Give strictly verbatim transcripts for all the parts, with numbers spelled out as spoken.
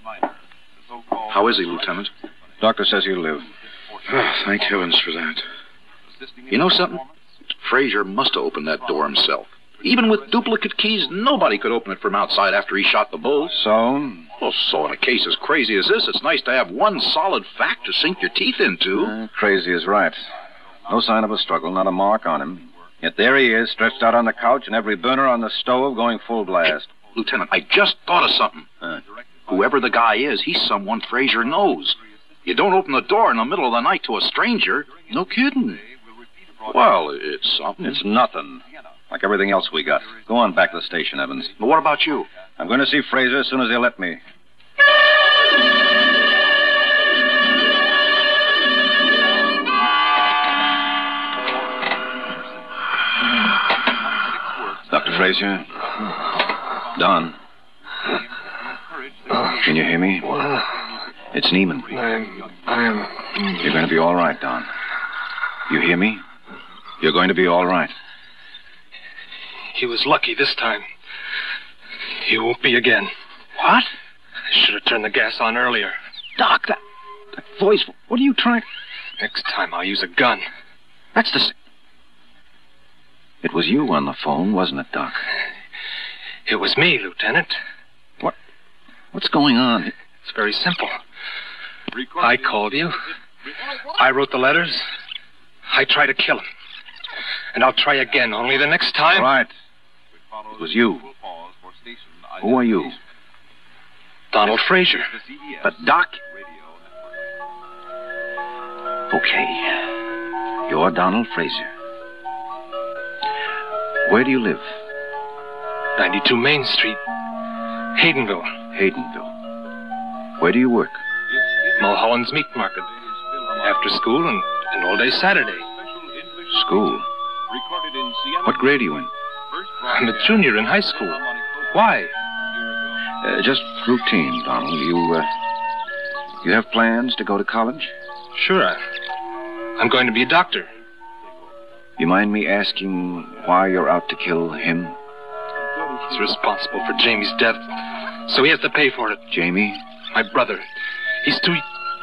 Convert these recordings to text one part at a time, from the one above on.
How is he, Lieutenant? Doctor says he'll live. Oh, thank heavens for that. You know something? Frazier must have opened that door himself. Even with duplicate keys, nobody could open it from outside after he shot the bull. So? Well, so in a case as crazy as this, it's nice to have one solid fact to sink your teeth into. Uh, crazy is right. No sign of a struggle, not a mark on him. Yet there he is, stretched out on the couch, and every burner on the stove going full blast. Hey, Lieutenant, I just thought of something. Huh? Whoever the guy is, he's someone Frazier knows. You don't open the door in the middle of the night to a stranger. No kidding. Well, it's something. It's nothing. Like everything else we got. Go on back to the station, Evans. But what about you? I'm going to see Frazier as soon as they let me. Doctor Frazier? Don? Can you hear me? It's Neiman. I'm... I'm... You're going to be all right, Don. You hear me? You're going to be all right. He was lucky this time. He won't be again. What? I should have turned the gas on earlier. Doc, that, that voice, what are you trying... Next time I'll use a gun. That's the... It was you on the phone, wasn't it, Doc? It was me, Lieutenant. What? What's going on? It's very simple. I called you. I wrote the letters. I tried to kill him. And I'll try again, only the next time... All right. It was you. Who are you? Donald Frazier. But, Doc... Okay. You're Donald Frazier. Where do you live? ninety-two Main Street. Haydenville. Haydenville. Where do you work? Mulholland's Meat Market. After school and, and all day Saturday. School? What grade are you in? I'm a junior in high school. Why? Uh, just routine, Donald. You, uh, you have plans to go to college? Sure. I, I'm going to be a doctor. You mind me asking why you're out to kill him? He's responsible for Jamie's death, so he has to pay for it. Jamie? My brother. He's two...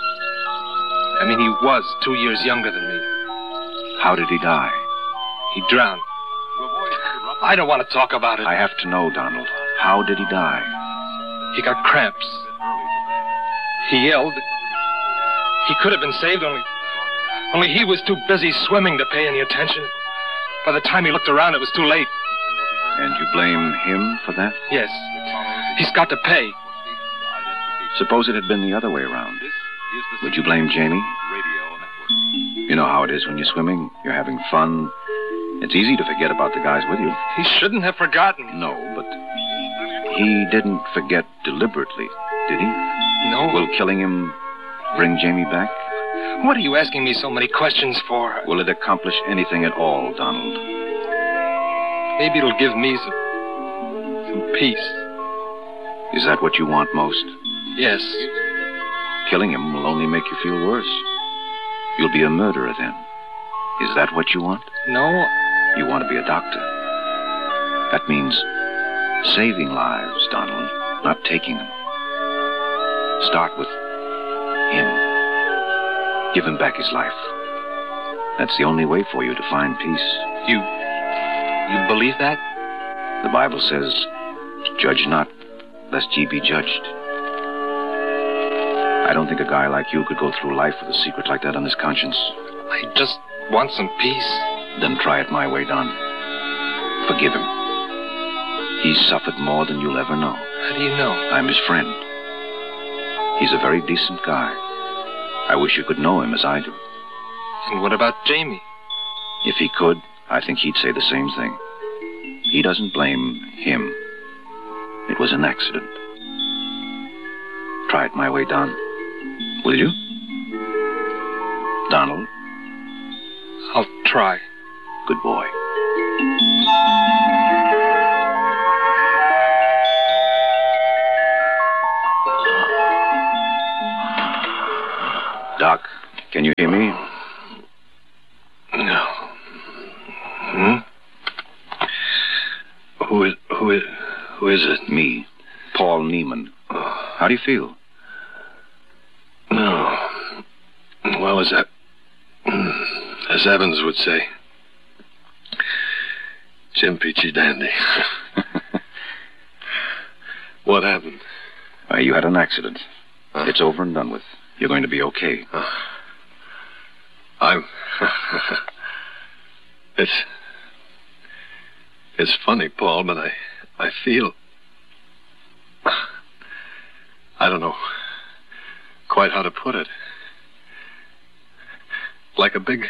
I mean, he was two years younger than me. How did he die? He drowned. I don't want to talk about it. I have to know, Donald. How did he die? He got cramps. He yelled. He could have been saved, only... Only he was too busy swimming to pay any attention. By the time he looked around, it was too late. And you blame him for that? Yes. He's got to pay. Suppose it had been the other way around. Would you blame Jamie? You know how it is when you're swimming. You're having fun. It's easy to forget about the guys with you. He shouldn't have forgotten. No, but he didn't forget deliberately, did he? No. Will killing him bring Jamie back? What are you asking me so many questions for? Will it accomplish anything at all, Donald? Maybe it'll give me some... some peace. Is that what you want most? Yes. Killing him will only make you feel worse. You'll be a murderer then. Is that what you want? No. You want to be a doctor. That means saving lives, Donald, not taking them. Start with him. Give him back his life. That's the only way for you to find peace. You... you believe that? The Bible says, judge not, lest ye be judged. I don't think a guy like you could go through life with a secret like that on his conscience. I just want some peace. Then try it my way, Don. Forgive him. He's suffered more than you'll ever know. How do you know? I'm his friend. He's a very decent guy. I wish you could know him as I do. And what about Jamie? If he could, I think he'd say the same thing. He doesn't blame him. It was an accident. Try it my way, Don. Will you? Donald? I'll try. Good boy. Doc, can you hear me? No. Hmm? Who is, who is, who is it? Me, Paul Neiman. How do you feel? Well, as, that, as Evans would say, Jim Peachy Dandy. What happened? Uh, you had an accident. Huh? It's over and done with. You're going to be okay. Uh, I'm... it's... It's funny, Paul, but I... I feel... I don't know quite how to put it. Like a big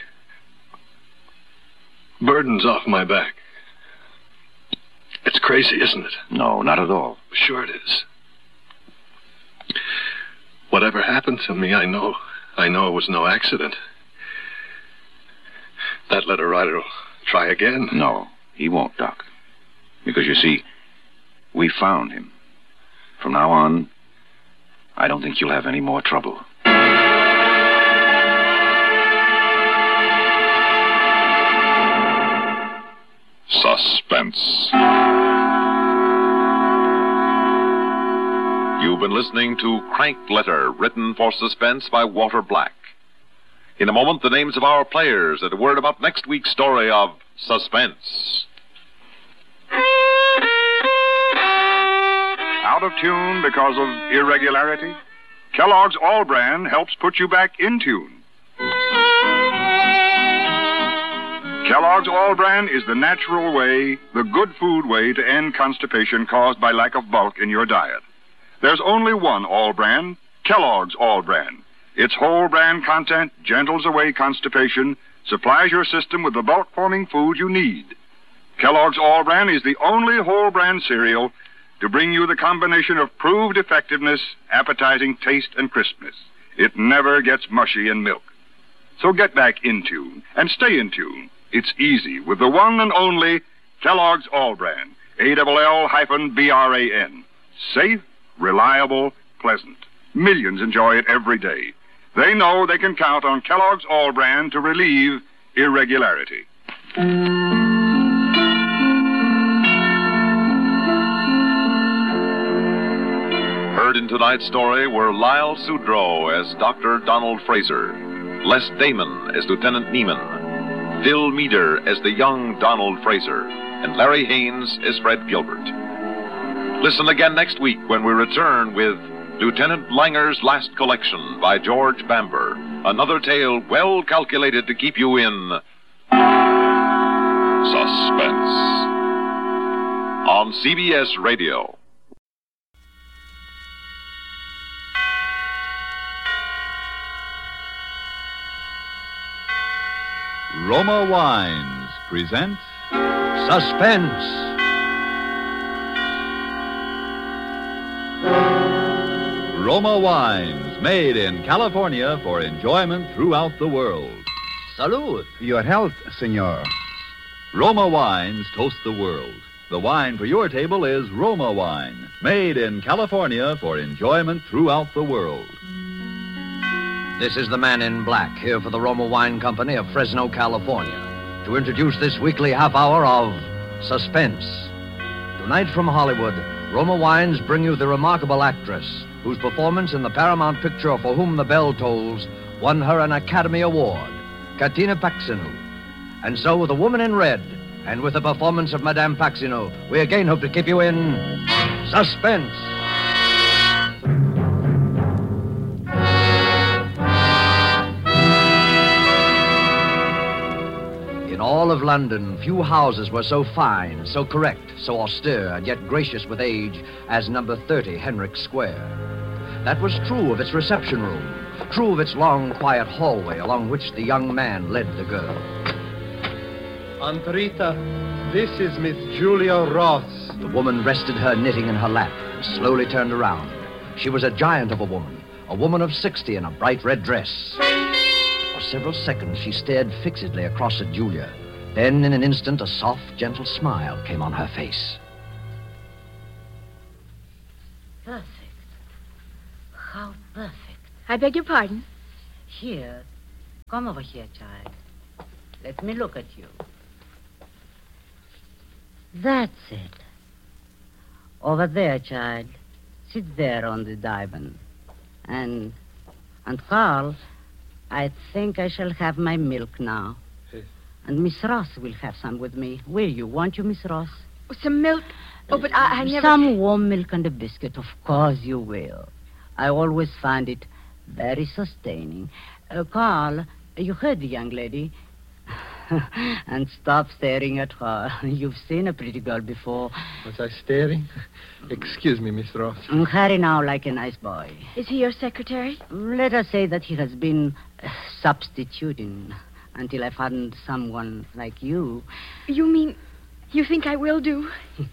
burden's off my back. It's crazy, isn't it? No, not at all. Sure it is. Whatever happened to me, I know. I know it was no accident. That letter writer will try again. No, he won't, Doc. Because, you see, we found him. From now on, I don't think you'll have any more trouble. Suspense. You've been listening to Crank Letter, written for Suspense by Walter Black. In a moment, the names of our players and a word about next week's story of Suspense. Out of tune because of irregularity? Kellogg's All Bran helps put you back in tune. Kellogg's All Bran is the natural way, the good food way to end constipation caused by lack of bulk in your diet. There's only one All Bran, Kellogg's All Bran. Its whole bran content gentles away constipation, supplies your system with the bulk-forming food you need. Kellogg's All Bran is the only whole bran cereal to bring you the combination of proved effectiveness, appetizing taste, and crispness. It never gets mushy in milk. So get back in tune and stay in tune. It's easy with the one and only Kellogg's All Bran, A L L B R A N. Safe, reliable, pleasant. Millions enjoy it every day. They know they can count on Kellogg's All Bran to relieve irregularity. Heard in tonight's story were Lyle Sudrow as Doctor Donald Fraser, Les Damon as Lieutenant Neiman, Phil Meader as the young Donald Fraser, and Larry Haynes as Fred Gilbert. Listen again next week when we return with Lieutenant Langer's Last Collection by George Bamber, another tale well calculated to keep you in suspense on C B S Radio. Roma Wines present Suspense. Roma Wines, made in California for enjoyment throughout the world. Salud. Your health, senor. Roma Wines toast the world. The wine for your table is Roma Wine, made in California for enjoyment throughout the world. This is the man in black, here for the Roma Wine Company of Fresno, California, to introduce this weekly half hour of Suspense. Tonight from Hollywood, Roma Wines bring you the remarkable actress whose performance in the Paramount picture For Whom the Bell Tolls won her an Academy Award, Katina Paxinou. And so, with The Woman in Red, and with the performance of Madame Paxinou, we again hope to keep you in suspense. In all of London, few houses were so fine, so correct, so austere, and yet gracious with age as number thirty Henrik Square. That was true of its reception room, true of its long, quiet hallway along which the young man led the girl. Aunt Rita, this is Miss Julia Ross. The woman rested her knitting in her lap and slowly turned around. She was a giant of a woman, a woman of sixty in a bright red dress. For several seconds, she stared fixedly across at Julia. Then, in an instant, a soft, gentle smile came on her face. Perfect. How perfect. I beg your pardon? Here. Come over here, child. Let me look at you. That's it. Over there, child. Sit there on the divan. And, and Carl, I think I shall have my milk now. Yes. And Miss Ross will have some with me. Will you? Won't you, Miss Ross? Oh, some milk? Oh, but I, I never... Some warm milk and a biscuit. Of course you will. I always find it very sustaining. Uh, Carl, you heard the young lady. And stop staring at her. You've seen a pretty girl before. Was I staring? Excuse me, Miss Ross. Mm, Harry now like a nice boy. Is he your secretary? Let us say that he has been uh, substituting until I found someone like you. You mean you think I will do?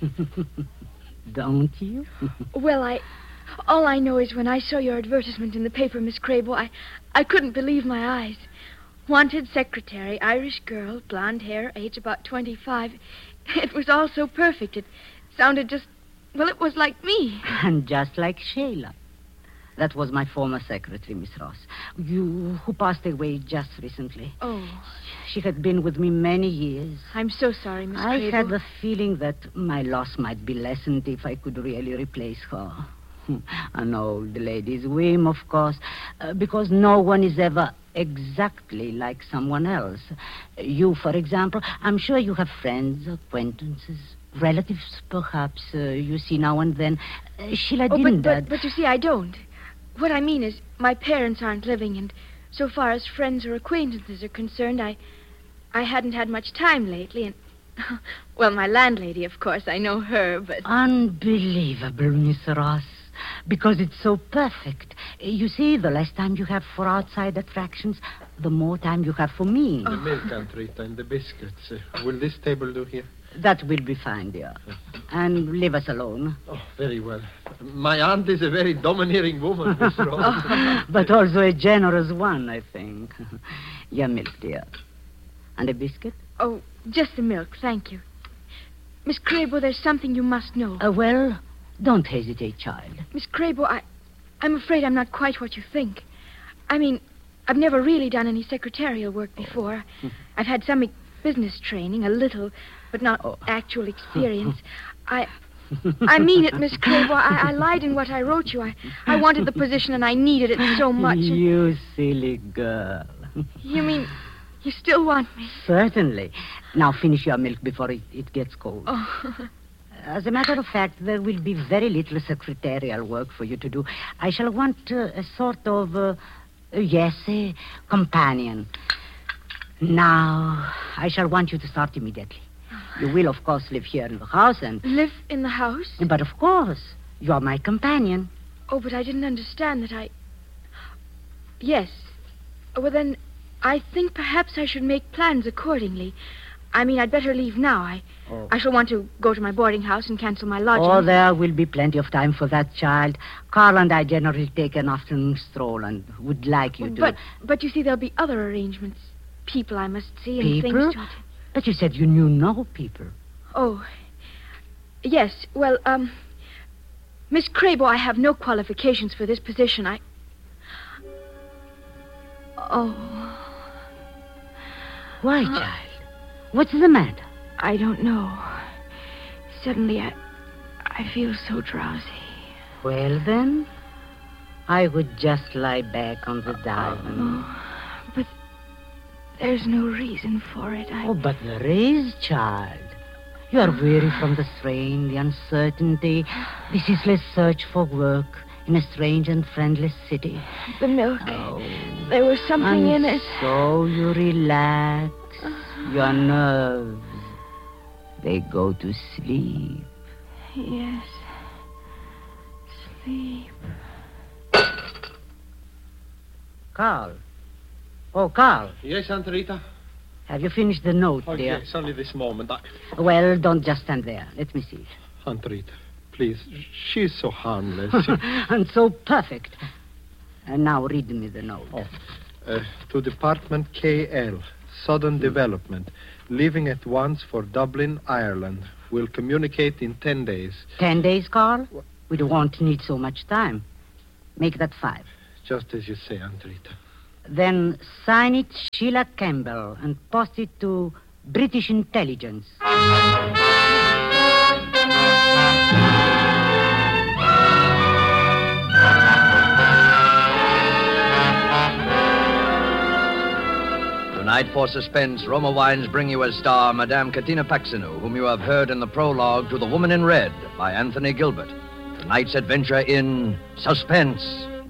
Don't you? Well, I... All I know is when I saw your advertisement in the paper, Miss Crable, I, I couldn't believe my eyes. Wanted secretary, Irish girl, blonde hair, age about twenty-five. It was all so perfect. It sounded just... Well, it was like me. And just like Sheila. That was my former secretary, Miss Ross. You, who passed away just recently. Oh. She had been with me many years. I'm so sorry, Miss I Crable. had the feeling that my loss might be lessened if I could really replace her. An old lady's whim, of course, uh, because no one is ever exactly like someone else. You, for example, I'm sure you have friends, acquaintances, relatives, perhaps, uh, you see now and then. Uh, Sheila oh, didn't... But, but, but you see, I don't. What I mean is, my parents aren't living, and so far as friends or acquaintances are concerned, I, I hadn't had much time lately, and... Well, my landlady, of course, I know her, but... Unbelievable, Miss Ross. Because it's so perfect. You see, the less time you have for outside attractions, the more time you have for me. The milk, Aunt Rita, and the biscuits. Uh, will this table do here? That will be fine, dear. And leave us alone. Oh, very well. My aunt is a very domineering woman, Miss Ross. But also a generous one, I think. Your milk, dear. And a biscuit? Oh, just the milk, thank you. Miss Crable, there's something you must know. Uh, well... Don't hesitate, child. Miss Crable, I, I'm afraid I'm not quite what you think. I mean, I've never really done any secretarial work before. Oh. I've had some business training, a little, but not oh. actual experience. I I mean it, Miss Crable. I, I lied in what I wrote you. I, I wanted the position, and I needed it so much. And... You silly girl. You mean you still want me? Certainly. Now finish your milk before it, it gets cold. Oh. As a matter of fact, there will be very little secretarial work for you to do. I shall want uh, a sort of, uh, yes, a companion. Now, I shall want you to start immediately. You will, of course, live here in the house and... Live in the house? But, of course, you are my companion. Oh, but I didn't understand that I... Yes. Well, then, I think perhaps I should make plans accordingly. I mean, I'd better leave now. I oh. I shall want to go to my boarding house and cancel my lodging. Oh, there will be plenty of time for that, child. Carl and I generally take an afternoon stroll and would like you to... But, but you see, there'll be other arrangements. People I must see and people? things to... But you said you knew no people. Oh, yes. Well, um... Miss Crable, I have no qualifications for this position. I... Oh... Why, uh, child? What's the matter? I don't know. Suddenly, I... I feel so drowsy. Well, then, I would just lie back on the divan. Oh, but there's no reason for it. I... Oh, but there is, child. You are weary from the strain, the uncertainty, the ceaseless search for work in a strange and friendless city. The milk. Oh. There was something and in it. So you relax. Your nerves, they go to sleep. Yes. Sleep. Carl. Oh, Carl. Yes, Aunt Rita? Have you finished the note, oh, dear? Yes, only this moment. I... Well, don't just stand there. Let me see it. Aunt Rita, please. She's so harmless. And so perfect. And now read me the note. Oh. Uh, to Department K L. Sudden mm. development. Leaving at once for Dublin, Ireland. Will communicate in ten days. Ten days, Carl? We won't need so much time. Make that five. Just as you say, Aunt Rita. Then sign it Sheila Campbell and post it to British Intelligence. Tonight, for suspense, Roma Wines bring you as star Madame Katina Paxinou, whom you have heard in the prologue to The Woman in Red by Anthony Gilbert. Tonight's adventure in Suspense.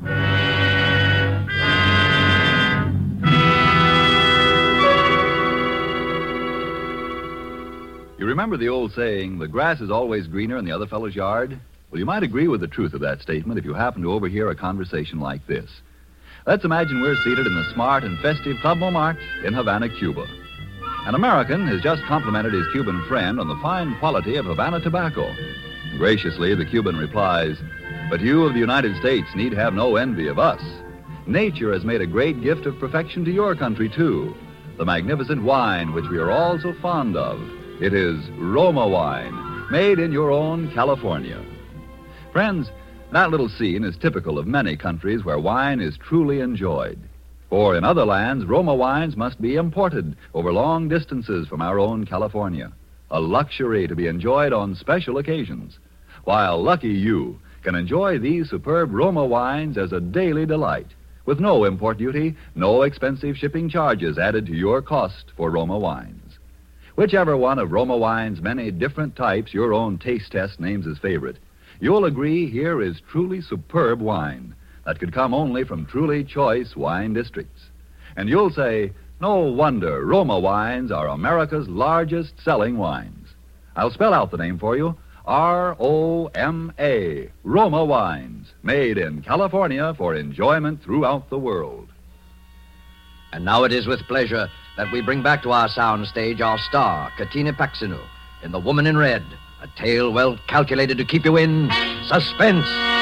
You remember the old saying, the grass is always greener in the other fellow's yard? Well, you might agree with the truth of that statement if you happen to overhear a conversation like this. Let's imagine we're seated in the smart and festive Club Montmartre in Havana, Cuba. An American has just complimented his Cuban friend on the fine quality of Havana tobacco. Graciously, the Cuban replies, "But you of the United States need have no envy of us. Nature has made a great gift of perfection to your country, too. The magnificent wine which we are all so fond of. It is Roma wine, made in your own California." Friends, that little scene is typical of many countries where wine is truly enjoyed. For in other lands, Roma wines must be imported over long distances from our own California, a luxury to be enjoyed on special occasions, while lucky you can enjoy these superb Roma wines as a daily delight, with no import duty, no expensive shipping charges added to your cost for Roma wines. Whichever one of Roma wine's many different types your own taste test names as favorite, you'll agree here is truly superb wine that could come only from truly choice wine districts. And you'll say, no wonder Roma wines are America's largest selling wines. I'll spell out the name for you. R O M A, Roma wines, made in California for enjoyment throughout the world. And now it is with pleasure that we bring back to our sound stage our star, Katina Paxinou, in The Woman in Red, a tale well calculated to keep you in suspense.